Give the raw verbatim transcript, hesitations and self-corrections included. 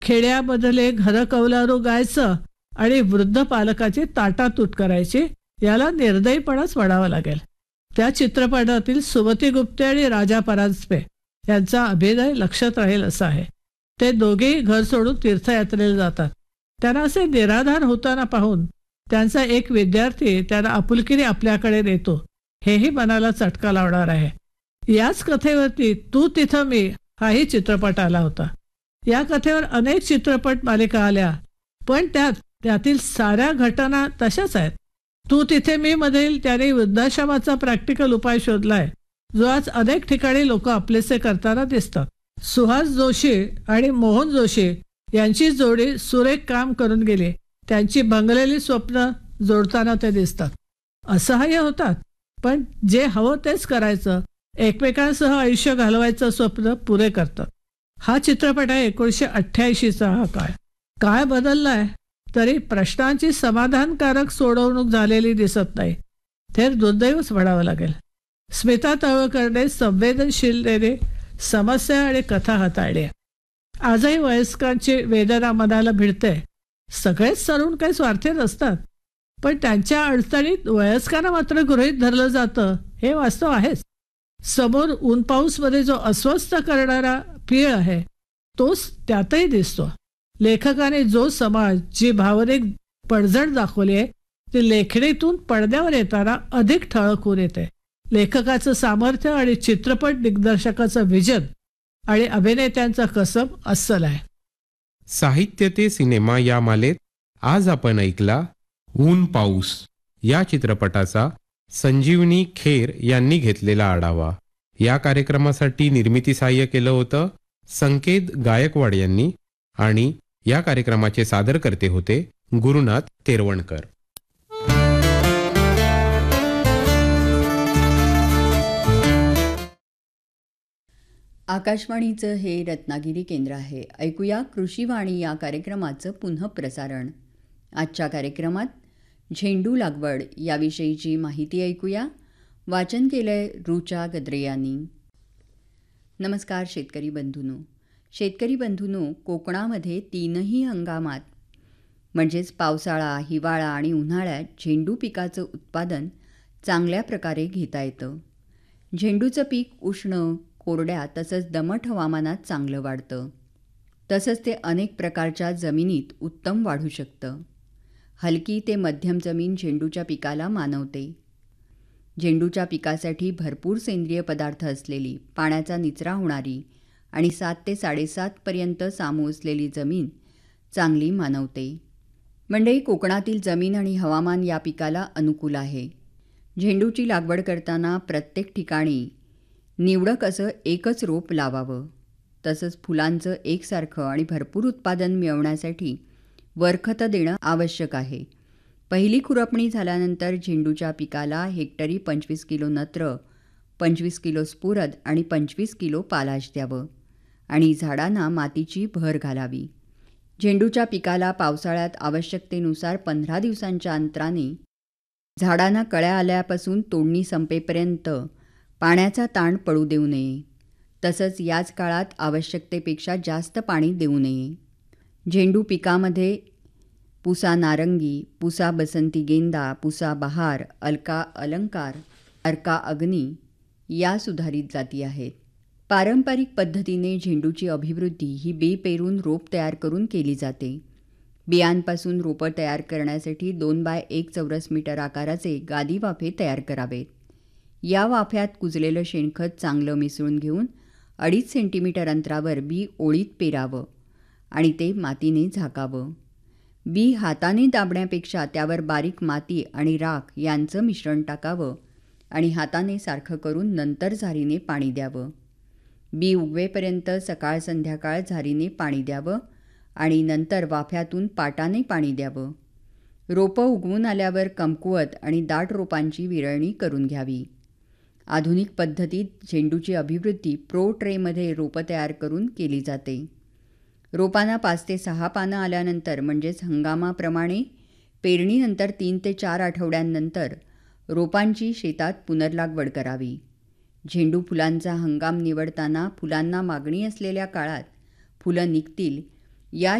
खेड्याबदले घर कौलारू गायचं आणि वृद्ध पालकाची ताटातूट करायची, याला निर्दयीपणाच म्हणावं लागेल. त्या चित्रपटातील सुमती गुप्ते आणि राजा परांजपे यांचा अभिनय लक्षात राहील असा आहे. ते दोघेही घर सोडून तीर्थयात्रेला जातात. त्यांना असे निराधार होताना पाहून त्यांचा एक विद्यार्थी त्यांना आपुलकीने आपल्याकडे नेतो, हेही मनाला चटका लावणार आहे. याच कथेवरती तू तिथं मी हाही चित्रपट आला होता. या कथेवर अनेक चित्रपट मालिका आल्या, पण त्यात त्यातील साऱ्या घटना तशाच आहेत. तू तिथे मी मधील त्याने वृद्धाश्रमाचा प्रॅक्टिकल उपाय शोधलाय, जो आज अनेक ठिकाणी लोक आपलेसे करताना दिसतात. सुहास जोशी आणि मोहन जोशी यांची जोडी सुरेख काम करून गेली. त्यांची भंगलेली स्वप्न जोडताना ते दिसतात. असहाय्य होतात, पण जे हवं तेच करायचं, एकमेकांसह आयुष्य घालवायचं स्वप्न पुरे करतात. हा चित्रपट आहे एकोणीसशे अठ्ठ्याऐंशीचा. हा काळ काय बदललाय तरी प्रश्नांची समाधानकारक सोडवणूक झालेली दिसत नाही. ते दुर्दैवच म्हणावं लागेल. स्मिता तळवळकरने संवेदनशीलतेने समस्या आणि कथा हाताळली. आजही वयस्कांची वेदना मनाला भिडते. सगळेच तरुण काही स्वार्थी नसतात, पण त्यांच्या अडचणीत वयस्कांना मात्र गृहीत धरलं जातं, हे वास्तव आहेच. समोर ऊन पाऊस मध्ये जो अस्वस्थ करणारा पीळ आहे, तोच त्यातही दिसतो. लेखकाने जो समाज, जी भावनिक पडझड दाखवली आहे, ती लेखणीतून पडद्यावर येताना अधिक ठळक होऊन येते. लेखकाचं सामर्थ्य आणि चित्रपट दिग्दर्शकाचं विजन आणि अभिनेत्यांचा कसब अस्सल आहे. साहित्य ते सिनेमा या मालेत आज आपण ऐकला ऊन पाऊस या चित्रपटाचा संजीवनी खेर यांनी घेतलेला आढावा. या कार्यक्रमासाठी निर्मिती सहाय्य केलं होतं संकेत गायकवाड यांनी आणि या कार्यक्रमाचे सादरकर्ते होते गुरुनाथ तेरवणकर. आकाशवाणीचं हे रत्नागिरी केंद्र आहे. ऐकूया कृषीवाणी या कार्यक्रमाचं पुनः प्रसारण. आजच्या कार्यक्रमात झेंडू लागवड याविषयीची माहिती ऐकूया. वाचन केलंय रुचा गद्रे यांनी. नमस्कार शेतकरी बंधूंनो. शेतकरी बंधूंनो, कोकणामध्ये तीनही हंगामात म्हणजेच पावसाळा, हिवाळा आणि उन्हाळ्यात झेंडू पिकाचं उत्पादन चांगल्या प्रकारे घेता येतं. झेंडूचं पीक उष्ण, कोरड्या तसंच दमट हवामानात चांगलं वाढतं. तसंच ते अनेक प्रकारच्या जमिनीत उत्तम वाढू शकतं. हलकी ते मध्यम जमीन झेंडूच्या पिकाला मानवते. झेंडूच्या पिकासाठी भरपूर सेंद्रिय पदार्थ असलेली, पाण्याचा निचरा होणारी आणि सात ते साडेसातपर्यंत सामू असलेली जमीन चांगली मानवते. म्हणजे कोकणातील जमीन आणि हवामान या पिकाला अनुकूल आहे. झेंडूची लागवड करताना प्रत्येक ठिकाणी निवडक असं एकच रोप लावावं. तसंच फुलांचं एकसारखं आणि भरपूर उत्पादन मिळवण्यासाठी वरखतं देणं आवश्यक आहे. पहिली खुरपणी झाल्यानंतर झेंडूच्या पिकाला हेक्टरी पंचवीस किलो नत्र, पंचवीस किलो स्फुरद आणि पंचवीस किलो पालाश द्यावं आणि झाडांना मातीची भर घालावी. झेंडूच्या पिकाला पावसाळ्यात आवश्यकतेनुसार पंधरा दिवसांच्या अंतराने झाडांना कळ्या आल्यापासून तोडणी संपेपर्यंत पाण्याचा ताण पडू देऊ नये. तसंच याच काळात आवश्यकतेपेक्षा जास्त पाणी देऊ नये. झेंडू पिकामध्ये पुसा नारंगी, पुसा बसंती गेंदा, पुसा बहार, अलका अलंकार, अर्का अग्नी या सुधारित जाती आहेत. पारंपरिक पद्धतीने झेंडूची अभिवृद्धी ही बी पेरून रोप तयार करून केली जाते. बियांपासून रोपं तयार करण्यासाठी दोन बाय एक चौरस मीटर आकाराचे गादी वाफे तयार करावेत. या वाफ्यात कुजलेलं शेणखत चांगलं मिसळून घेऊन अडीच सेंटीमीटर अंतरावर बी ओळीत पेरावं आणि ते मातीने झाकावं. बी हाताने दाबण्यापेक्षा त्यावर बारीक माती आणि राख यांचं मिश्रण टाकावं आणि हाताने सारखं करून नंतर झारीने पाणी द्यावं. बी उगवेपर्यंत सकाळ संध्याकाळ झारीने पाणी द्यावं आणि नंतर वाफ्यातून पाटाने पाणी द्यावं. रोपं उगवून आल्यावर कमकुवत आणि दाट रोपांची विरळणी करून घ्यावी. आधुनिक पद्धतीत झेंडूची अभिवृद्धी प्रो ट्रेमध्ये रोपं तयार करून केली जाते. रोपांना पाच ते सहा पानं आल्यानंतर म्हणजेच हंगामाप्रमाणे पेरणीनंतर तीन ते चार आठवड्यांनंतर रोपांची शेतात पुनर्लागवड करावी. झेंडू फुलांचा हंगाम निवडताना फुलांना मागणी असलेल्या काळात फुलं निघतील या